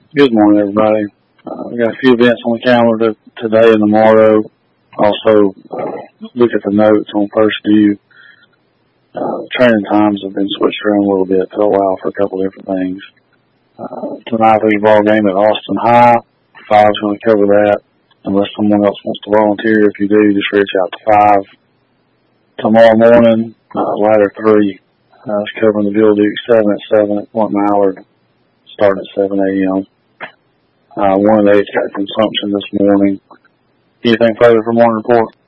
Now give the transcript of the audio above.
Good morning, everybody. We got a few events on the calendar today and tomorrow. Also, look at the notes on First View. Training times have been switched around a little bit to allow for a couple different things. Tonight there's a ball game at Austin High. Five's going to cover that. Unless someone else wants to volunteer, if you do, just reach out to Five. Tomorrow morning, Ladder 3 is covering the Bill Duke 7 at 7 at Point Mallard, starting at 7 a.m. One of those got consumption this morning. Anything further for morning report?